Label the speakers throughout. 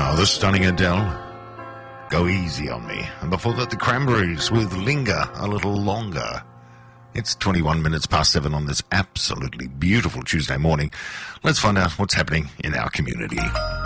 Speaker 1: Oh, the stunning Adele, Go Easy on Me. And before that, the Cranberries with Linger a Little Longer. It's 21 minutes past 7 on this absolutely beautiful Tuesday morning. Let's find out what's happening in our community.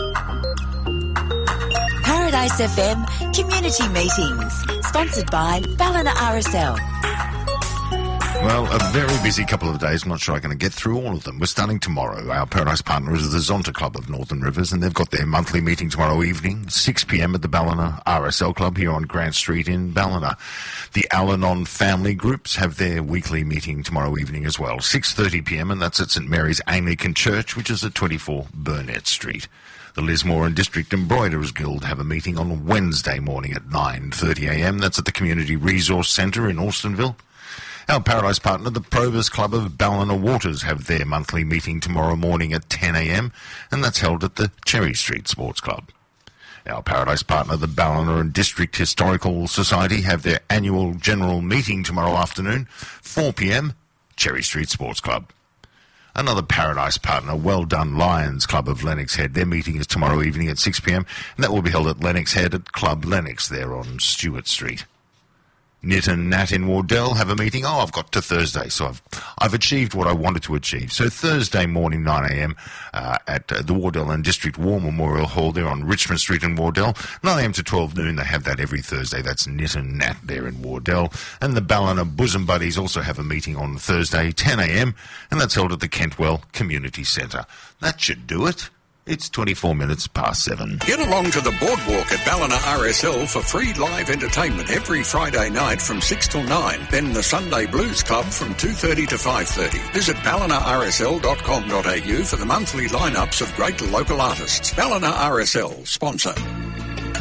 Speaker 2: Paradise FM Community Meetings, sponsored by Ballina RSL.
Speaker 1: Well, a very busy couple of days. I'm not sure I'm going to get through all of them. We're starting tomorrow. Our Paradise partner is the Zonta Club of Northern Rivers, and they've got their monthly meeting tomorrow evening, 6 p.m. at the Ballina RSL Club here on Grant Street in Ballina. The Al-Anon family groups have their weekly meeting tomorrow evening as well, 6:30 p.m., and that's at St Mary's Anglican Church, which is at 24 Burnett Street. The Lismore and District Embroiderers Guild have a meeting on Wednesday morning at 9:30 a.m. That's at the Community Resource Centre in Austinville. Our Paradise partner, the Probus Club of Ballina Waters, have their monthly meeting tomorrow morning at 10 a.m, and that's held at the Cherry Street Sports Club. Our Paradise partner, the Ballina and District Historical Society, have their annual general meeting tomorrow afternoon, 4 p.m, Cherry Street Sports Club. Another Paradise partner, Well Done Lions Club of Lennox Head, their meeting is tomorrow evening at 6 p.m, and that will be held at Lennox Head at Club Lennox there on Stewart Street. Knit and Nat in Wardell have a meeting. I've got to Thursday, so I've achieved what I wanted to achieve. So Thursday morning, 9 a.m, at the Wardell and District War Memorial Hall there on Richmond Street in Wardell. 9 a.m. to 12 noon, they have that every Thursday. That's Knit and Nat there in Wardell. And the Ballina Bosom Buddies also have a meeting on Thursday, 10 a.m, and that's held at the Kentwell Community Centre. That should do it. It's 24 minutes past 7.
Speaker 3: Get along to the boardwalk at Ballina RSL for free live entertainment every Friday night from 6 till 9. Then the Sunday Blues Club from 2:30 to 5:30. Visit ballinarsl.com.au for the monthly lineups of great local artists. Ballina RSL, sponsor.